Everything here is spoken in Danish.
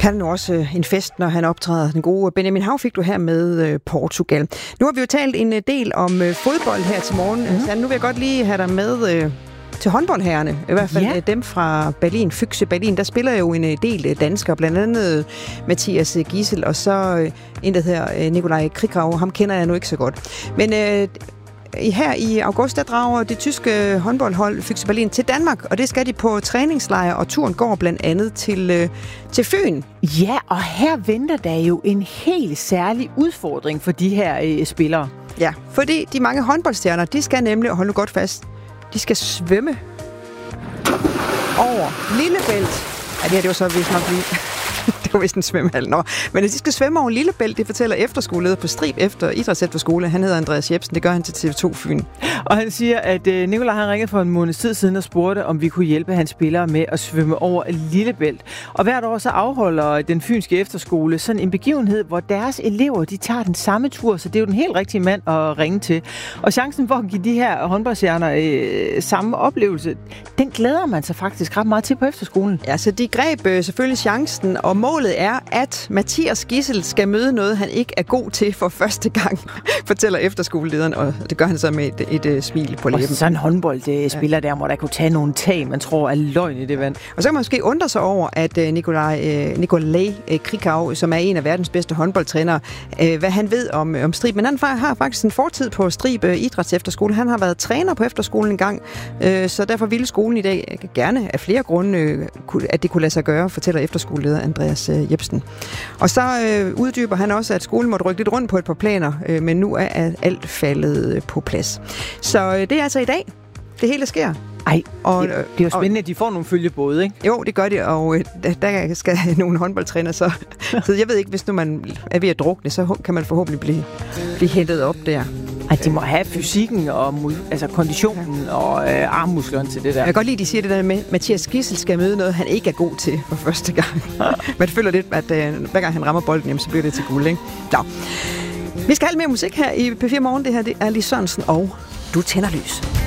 kan nu også en fest, når han optræder. Den gode Benjamin Hav fik du her med Portugal. Nu har vi jo talt en del om fodbold her til morgen. Så nu vil jeg godt lige have dig med til håndboldherrerne. I hvert fald dem fra Berlin, Füchse Berlin. Der spiller jo en del danskere, blandt andet Mathias Giesel, og så en, der hedder Nikolaj Krikau. Ham kender jeg nu ikke så godt. Men her i august, der drager det tyske håndboldhold Füchse Berlin til Danmark, og det skal de på træningslejr, og turen går blandt andet til Fyn. Ja, og her venter der jo en helt særlig udfordring for de her spillere. Ja, fordi de mange håndboldstjerner, de skal nemlig, og hold nu godt fast, de skal svømme over Lillebælt. Ja, det her det var så vist nok lige... Det var vist en svømmehal. Nå. Men de skal svømme over Lillebælt, det fortæller efterskoleleder på Strib efter idrætsefterskole. Han hedder Andreas Jebsen, det gør han til TV2 Fyn. Og han siger, at Nikolaj han ringede for en måned tid siden og spurgte, om vi kunne hjælpe hans spillere med at svømme over Lillebælt. Og hvert år så afholder den fynske efterskole sådan en begivenhed, hvor deres elever de tager den samme tur, så det er jo den helt rigtige mand at ringe til. Og chancen for at give de her håndboldstjerner samme oplevelse, den glæder man sig faktisk ret meget til på efterskolen. Ja, så de greb selvfølgelig chancen, og målet er, at Mathias Giesel skal møde noget, han ikke er god til for første gang, fortæller efterskolelederen, og det gør han så med et smil på læben. Og sådan en håndboldspiller der, hvor der kunne tage nogle tag, man tror er løgn i det vand. Og så kan man måske undre sig over, at Nikolaj Krikau, som er en af verdens bedste håndboldtrænere, hvad han ved om Strib. Men han har faktisk en fortid på Strib Idrætsefterskole. Han har været træner på efterskolen en gang, så derfor ville skolen i dag gerne af flere grunde, at det kunne lade sig gøre, fortæller efterskoleleder Andreas Jebsen. Og så uddyber han også, at skolen måtte rykke lidt rundt på et par planer, men nu er alt faldet på plads. Så det er altså i dag, det hele sker. Ej, og, det er jo spændende, at de får nogle følgebåde, ikke? Jo, det gør de, og der skal nogle håndboldtræner så jeg ved ikke, hvis nu man er ved at drukne, så kan man forhåbentlig blive hentet op der. Ej, de må have fysikken og konditionen og armmusklerne til det der. Jeg kan godt lide, de siger det der med, at Mathias Giesel skal møde noget, han ikke er god til for første gang. Man føler lidt, at hver gang han rammer bolden, jamen, så bliver det til guld, ikke? Nå. Vi skal have mere musik her i P4 Morgen. Det her det er Lis Sørensen, og Du tænder lys.